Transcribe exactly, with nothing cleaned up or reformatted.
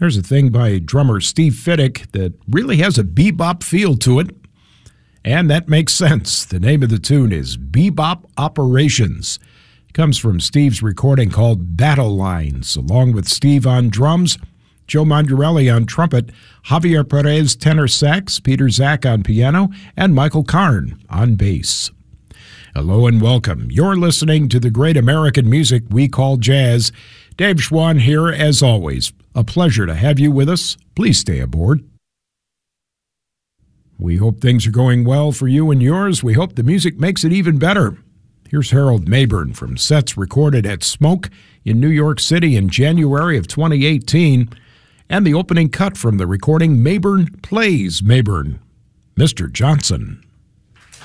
There's a thing by drummer Steve Fiddick that really has a bebop feel to it, and that makes sense. The name of the tune is Bebop Operations. It comes from Steve's recording called Battle Lines, along with Steve on drums, Joe Mondurelli on trumpet, Javier Perez tenor sax, Peter Zach on piano, and Michael Karn on bass. Hello and welcome. You're listening to the great American music we call jazz. Dave Schwann here as always. A pleasure to have you with us. Please stay aboard. We hope things are going well for you and yours. We hope the music makes it even better. Here's Harold Mabern from sets recorded at Smoke in New York City in January of twenty eighteen, and the opening cut from the recording Mabern Plays Mabern, Mister Johnson.